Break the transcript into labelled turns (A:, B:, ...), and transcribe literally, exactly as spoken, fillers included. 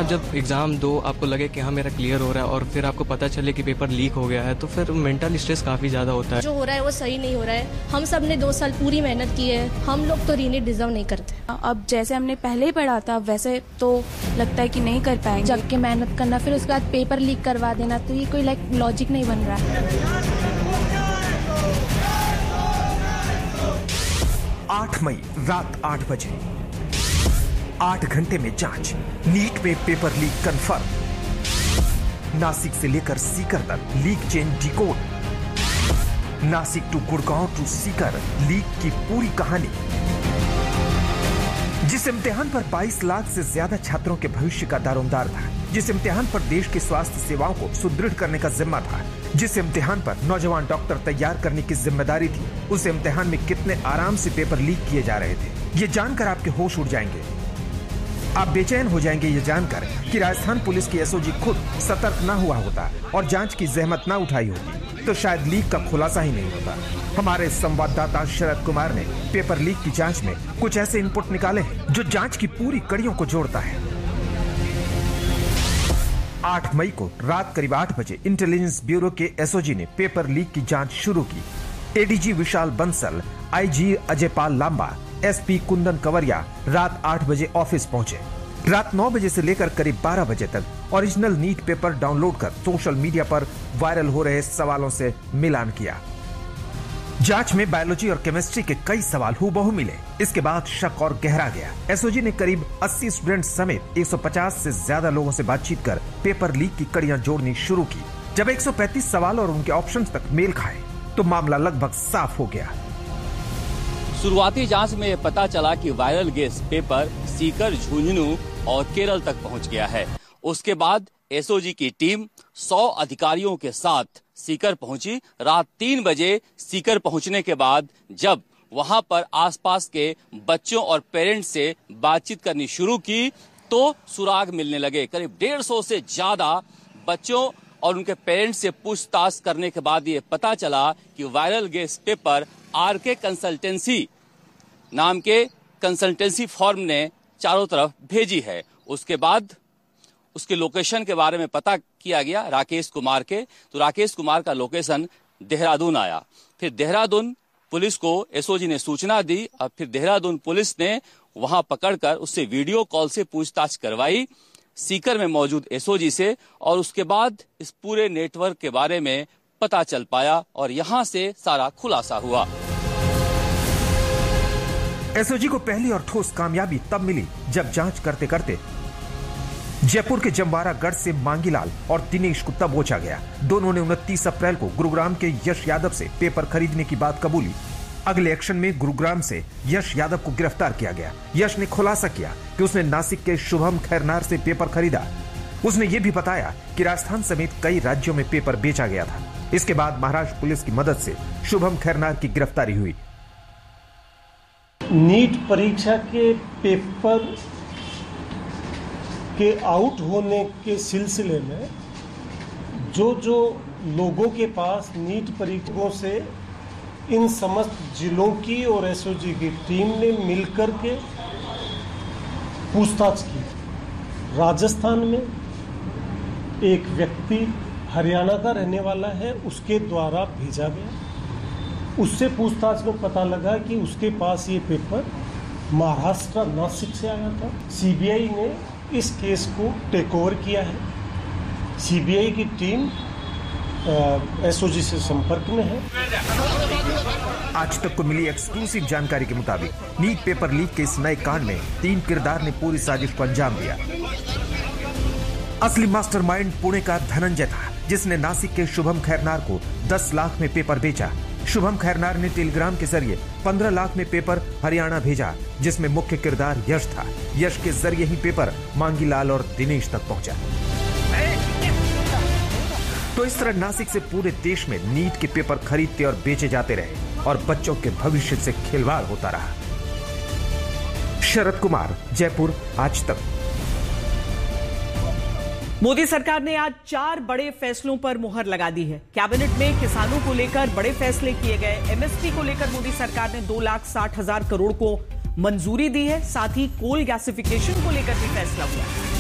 A: आप जब एग्जाम दो, आपको लगे कि हाँ मेरा क्लियर हो रहा है और फिर आपको पता चले कि पेपर लीक हो गया है, तो फिर मेंटल स्ट्रेस काफी ज्यादा होता है।
B: जो हो रहा है वो सही नहीं हो रहा है। हम सब ने दो साल पूरी मेहनत की है, हम लोग तो रीनीट डिजर्व नहीं करते।
C: अब जैसे हमने पहले ही पढ़ा था वैसे तो लगता है कि नहीं कर पाएंगे।
B: जग के मेहनत करना, फिर उसके बाद पेपर लीक करवा देना, तो ये कोई लाइक लॉजिक नहीं बन रहा है।
D: आठ मई रात आठ बजे, आठ घंटे में जांच, नीट में पेपर लीक कंफर्म। नासिक से लेकर सीकर तक leak chain decode. Nashik to Gurgaon to Sikar leak की पूरी कहानी। जिस इम्तिहान पर बाईस लाख से ज्यादा छात्रों के भविष्य का दारोमदार था, जिस इम्तिहान पर देश की स्वास्थ्य सेवाओं को सुदृढ़ करने का जिम्मा था, जिस इम्तिहान पर नौजवान डॉक्टर तैयार करने की जिम्मेदारी थी, उस इम्तिहान में कितने आराम से पेपर लीक किए जा रहे थे, ये जानकर आपके होश उड़ जाएंगे। आप बेचैन हो जाएंगे ये जानकर कि राजस्थान पुलिस की एसओजी खुद सतर्क न हुआ होता और जांच की जहमत न उठाई होती तो शायद लीक का खुलासा ही नहीं होता। हमारे संवाददाता शरद कुमार ने पेपर लीक की जांच में कुछ ऐसे इनपुट निकाले हैं जो जांच की पूरी कड़ियों को जोड़ता है। आठ मई को रात करीब आठ बजे इंटेलिजेंस ब्यूरो के एसओजी ने पेपर लीक की जांच शुरू की। एडीजी विशाल बंसल, आईजी अजय पाल लांबा, एसपी कुंदन कंवरिया रात आठ बजे ऑफिस पहुंचे। रात नौ बजे से लेकर करीब बारह बजे तक ओरिजिनल नीट पेपर डाउनलोड कर सोशल मीडिया पर वायरल हो रहे सवालों से मिलान किया। जांच में बायोलॉजी और केमिस्ट्री के कई सवाल हूबहू मिले। इसके बाद शक और गहरा गया। एसओजी ने करीब अस्सी स्टूडेंट समेत एक सौ पचास से ज्यादा लोगों से बातचीत कर पेपर लीक की कड़ियां जोड़नी शुरू की। जब एक सौ पैंतीस सवाल और उनके ऑप्शंस तक मेल खाए तो मामला लगभग साफ हो गया।
E: शुरुआती जांच में यह पता चला कि viral gas paper Sikar, Jhunjhunu और केरल तक पहुंच गया है। उसके बाद एसओजी की टीम सौ अधिकारियों के साथ सीकर पहुंची। रात तीन बजे सीकर पहुंचने के बाद जब वहां पर आसपास के बच्चों और पेरेंट्स से बातचीत करनी शुरू की तो सुराग मिलने लगे। करीब डेढ़ सौ से ज्यादा बच्चों और उनके पेरेंट्स से पूछताछ करने के बाद ये पता चला कि वायरल गैस पेपर आर के कंसल्टेंसी नाम के कंसल्टेंसी फर्म ने चारों तरफ भेजी है। उसके बाद उसके लोकेशन के बारे में पता किया गया राकेश कुमार के, तो राकेश कुमार का लोकेशन देहरादून आया। फिर देहरादून पुलिस को एसओजी ने सूचना दी और फिर देहरादून पुलिस ने वहां पकड़कर उससे वीडियो कॉल से पूछताछ करवाई सीकर में मौजूद एसओजी से, और उसके बाद इस पूरे नेटवर्क के बारे में पता चल पाया और यहां से सारा खुलासा हुआ।
D: एसओजी को पहली और ठोस कामयाबी तब मिली जब जांच करते करते जयपुर के जमवारा गढ़ से मांगीलाल और दिनेश को दबोचा गया। दोनों ने उनतीस अप्रैल को गुरुग्राम के यश यादव से पेपर खरीदने की बात कबूली। अगले एक्शन में गुरुग्राम से यश यादव को गिरफ्तार किया गया। यश ने खुलासा किया कि उसने नासिक के शुभम खैरनार से पेपर खरीदा। उसने ये भी बताया कि राजस्थान समेत कई राज्यों में पेपर बेचा गया था। इसके बाद महाराष्ट्र पुलिस की मदद से शुभम खैरनार की गिरफ्तारी हुई।
F: नीट परीक्षा के पेपर के आउट होने के सिलसिले में जो जो लोगों के पास नीट परीक्षकों से इन समस्त जिलों की और एसओजी की टीम ने मिलकर के पूछताछ की। राजस्थान में एक व्यक्ति हरियाणा का रहने वाला है, उसके द्वारा भेजा गया। उससे पूछताछ में पता लगा कि उसके पास ये पेपर महाराष्ट्र नासिक से आया था। सीबीआई ने इस केस को टेक ओवर किया है। सीबीआई की टीम एसओजी से संपर्क में है।
D: आज तक को मिली एक्सक्लूसिव जानकारी के मुताबिक नीट पेपर लीक के इस नए कांड में तीन किरदार ने पूरी साजिश को अंजाम दिया। असली मास्टरमाइंड पुणे का धनंजय था, जिसने नासिक के शुभम खैरनार को दस लाख में पेपर बेचा। शुभम खैरनार ने टेलीग्राम के जरिए पंद्रह लाख में पेपर हरियाणा भेजा, जिसमें मुख्य किरदार यश था। यश के जरिए ही पेपर मांगीलाल और दिनेश तक पहुंचा। तो इस तरह नासिक से पूरे देश में नीट के पेपर खरीदते और बेचे जाते रहे और बच्चों के भविष्य से खिलवाड़ होता रहा। शरद कुमार, जयपुर, आज तक।
G: मोदी सरकार ने आज चार बड़े फैसलों पर मुहर लगा दी है। कैबिनेट में किसानों को लेकर बड़े फैसले किए गए। एमएसपी को लेकर मोदी सरकार ने दो लाख साठ हजार करोड़ को मंजूरी दी है। साथ ही कोल गैसिफिकेशन को लेकर भी फैसला हुआ।